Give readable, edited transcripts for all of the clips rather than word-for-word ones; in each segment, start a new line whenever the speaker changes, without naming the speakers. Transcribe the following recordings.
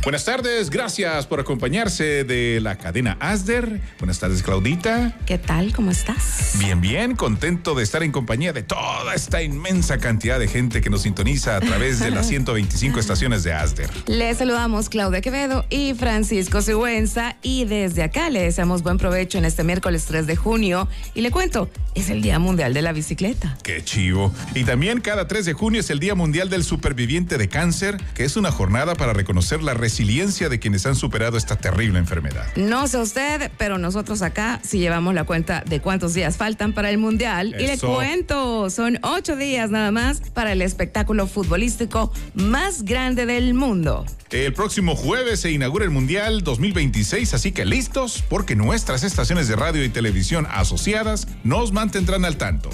Buenas tardes, gracias por acompañarse de la cadena Asder. Buenas tardes, Claudita.
¿Qué tal? ¿Cómo estás?
Bien, bien, contento de estar en compañía de toda esta inmensa cantidad de gente que nos sintoniza a través de las 125 estaciones de Asder.
Les saludamos Claudia Quevedo y Francisco Sigüenza, y desde acá le deseamos buen provecho en este miércoles 3 de junio. Y le cuento, es el Día Mundial de la Bicicleta.
¡Qué chivo! Y también cada 3 de junio es el Día Mundial del Superviviente de Cáncer, que es una jornada para reconocer la resiliencia de quienes han superado esta terrible enfermedad.
No sé usted, pero nosotros acá sí llevamos la cuenta de cuántos días faltan para el Mundial.
Eso.
Y le cuento, son 8 días nada más para el espectáculo futbolístico más grande del mundo.
El próximo jueves se inaugura el Mundial 2026, así que listos, porque nuestras estaciones de radio y televisión asociadas nos mantendrán al tanto.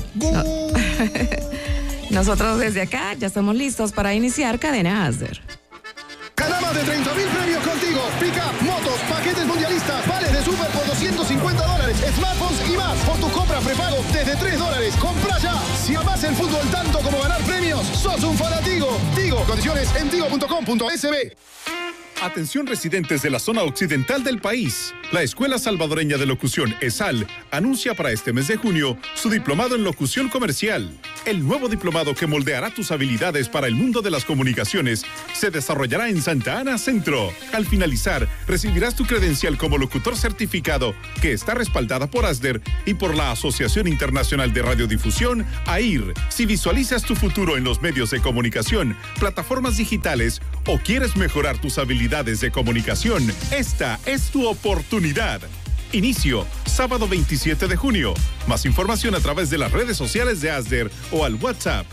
Nosotros desde acá ya estamos listos para iniciar Cadena Asder.
Gana más de 30,000 premios contigo. Pick-up, motos, paquetes mundialistas, vales de super por $250, smartphones y más. Por tu compra prepago desde $3. Compra ya. Si amás el fútbol tanto como ganar premios, sos un fanático. Tigo, condiciones en tigo.com.sb.
Atención residentes de la zona occidental del país. La Escuela Salvadoreña de Locución, ESAL, anuncia para este mes de junio su diplomado en locución comercial. El nuevo diplomado que moldeará tus habilidades para el mundo de las comunicaciones se desarrollará en Santa Ana Centro. Al finalizar, recibirás tu credencial como locutor certificado, que está respaldada por Asder y por la Asociación Internacional de Radiodifusión, AIR. Si visualizas tu futuro en los medios de comunicación, plataformas digitales o quieres mejorar tus habilidades de comunicación, esta es tu oportunidad. Inicio, sábado 27 de junio. Más información a través de las redes sociales de Asder o al WhatsApp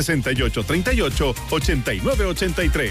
6838-8983.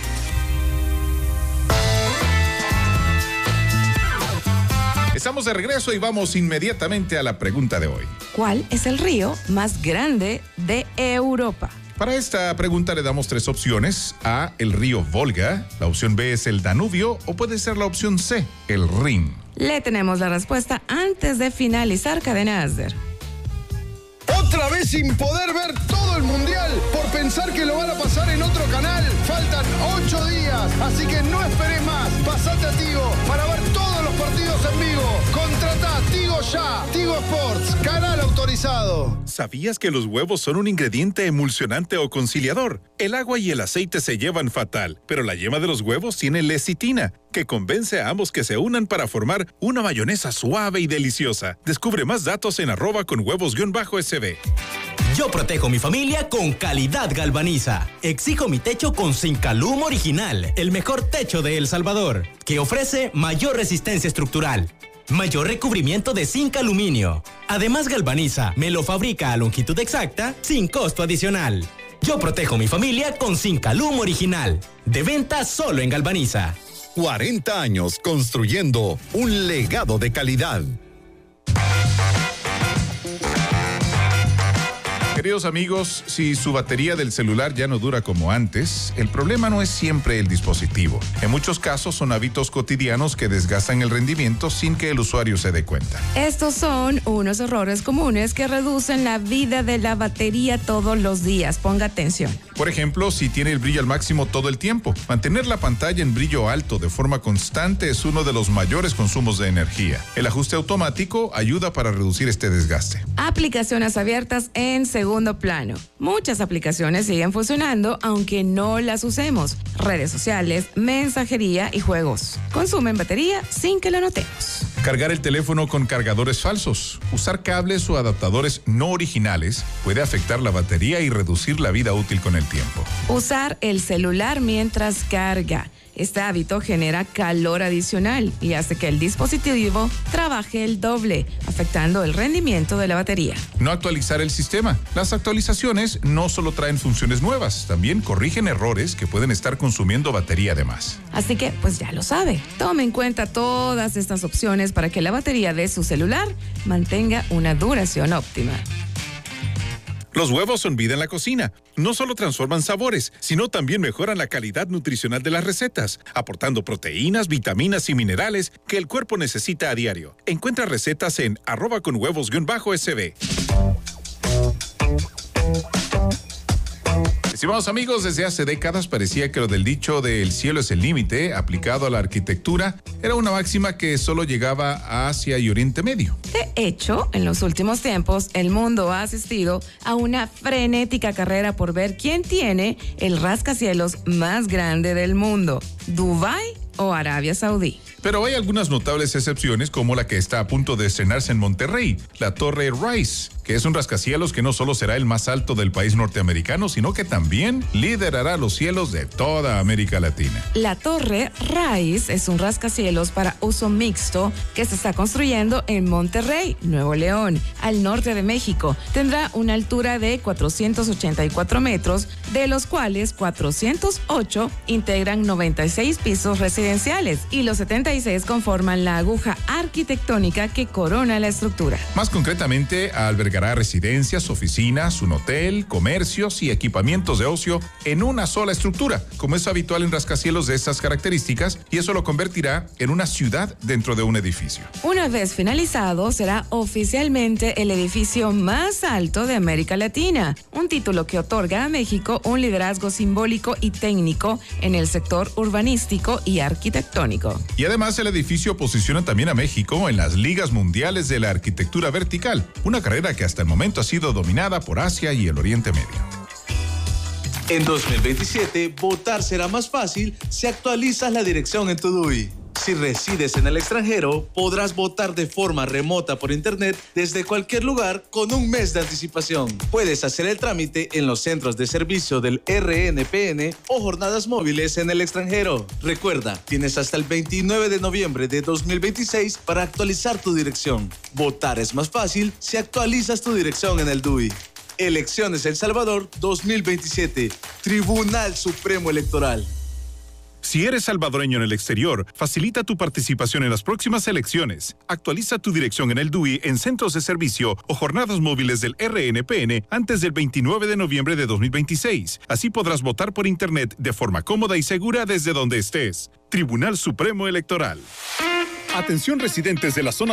Estamos de regreso y vamos inmediatamente a la pregunta de hoy.
¿Cuál es el río más grande de Europa?
Para esta pregunta le damos 3 opciones. A, el río Volga. La opción B es el Danubio. O puede ser la opción C, el Rin.
Le tenemos la respuesta antes de finalizar Cadena Asder.
Otra vez sin poder ver todo el mundial por pensar que lo van a pasar en otro canal. Faltan 8 días, así que no esperes más. Pasate a Tigo para ver todos los partidos en vivo. Contratá Tigo ya. Tigo Sports, canal autorizado.
¿Sabías que los huevos son un ingrediente emulsionante o conciliador? El agua y el aceite se llevan fatal, pero la yema de los huevos tiene lecitina, que convence a ambos que se unan para formar una mayonesa suave y deliciosa. Descubre más datos en @conhuevos_sb.
Yo protejo mi familia con Calidad Galvaniza. Exijo mi techo con Zincalum Original, el mejor techo de El Salvador, que ofrece mayor resistencia estructural, mayor recubrimiento de zinc aluminio. Además, Galvaniza me lo fabrica a longitud exacta sin costo adicional. Yo protejo mi familia con Zincalum Original. De venta solo en Galvaniza.
40 años construyendo un legado de calidad.
Queridos amigos, si su batería del celular ya no dura como antes, el problema no es siempre el dispositivo. En muchos casos son hábitos cotidianos que desgastan el rendimiento sin que el usuario se dé cuenta.
Estos son unos errores comunes que reducen la vida de la batería todos los días. Ponga atención.
Por ejemplo, si tiene el brillo al máximo todo el tiempo, mantener la pantalla en brillo alto de forma constante es uno de los mayores consumos de energía. El ajuste automático ayuda para reducir este desgaste.
Aplicaciones abiertas en segundo plano. Muchas aplicaciones siguen funcionando aunque no las usemos. Redes sociales, mensajería y juegos. Consumen batería sin que lo notemos.
Cargar el teléfono con cargadores falsos. Usar cables o adaptadores no originales puede afectar la batería y reducir la vida útil con el tiempo.
Usar el celular mientras carga. Este hábito genera calor adicional y hace que el dispositivo trabaje el doble, afectando el rendimiento de la batería.
No actualizar el sistema. Las actualizaciones no solo traen funciones nuevas, también corrigen errores que pueden estar consumiendo batería de más.
Así que, pues ya lo sabe. Tome en cuenta todas estas opciones para que la batería de su celular mantenga una duración óptima.
Los huevos son vida en la cocina. No solo transforman sabores, sino también mejoran la calidad nutricional de las recetas, aportando proteínas, vitaminas y minerales que el cuerpo necesita a diario. Encuentra recetas en @conhuevos_sb.
Estimados amigos, desde hace décadas parecía que lo del dicho de el cielo es el límite, aplicado a la arquitectura, era una máxima que solo llegaba a Asia y Oriente Medio.
De hecho, en los últimos tiempos, el mundo ha asistido a una frenética carrera por ver quién tiene el rascacielos más grande del mundo, Dubái o Arabia Saudí.
Pero hay algunas notables excepciones, como la que está a punto de estrenarse en Monterrey, la Torre Rise, que es un rascacielos que no solo será el más alto del país norteamericano, sino que también liderará los cielos de toda América Latina.
La Torre Rise es un rascacielos para uso mixto que se está construyendo en Monterrey, Nuevo León, al norte de México. Tendrá una altura de 484 metros, de los cuales 408 integran 96 pisos residenciales y los 76 conforman la aguja arquitectónica que corona la estructura.
Más concretamente, albergará residencias, oficinas, un hotel, comercios y equipamientos de ocio en una sola estructura, como es habitual en rascacielos de estas características, y eso lo convertirá en una ciudad dentro de un edificio.
Una vez finalizado, será oficialmente el edificio más alto de América Latina, un título que otorga a México un liderazgo simbólico y técnico en el sector urbanístico y arquitectónico.
Y además el edificio posiciona también a México en las ligas mundiales de la arquitectura vertical, una carrera que hasta el momento ha sido dominada por Asia y el Oriente Medio.
En 2027, votar será más fácil si actualizas la dirección en tu DUI. Si resides en el extranjero, podrás votar de forma remota por internet desde cualquier lugar con un mes de anticipación. Puedes hacer el trámite en los centros de servicio del RNPN o jornadas móviles en el extranjero. Recuerda, tienes hasta el 29 de noviembre de 2026 para actualizar tu dirección. Votar es más fácil si actualizas tu dirección en el DUI. Elecciones El Salvador 2027. Tribunal Supremo Electoral.
Si eres salvadoreño en el exterior, facilita tu participación en las próximas elecciones. Actualiza tu dirección en el DUI en centros de servicio o jornadas móviles del RNPN antes del 29 de noviembre de 2026. Así podrás votar por internet de forma cómoda y segura desde donde estés. Tribunal Supremo Electoral. Atención residentes de la zona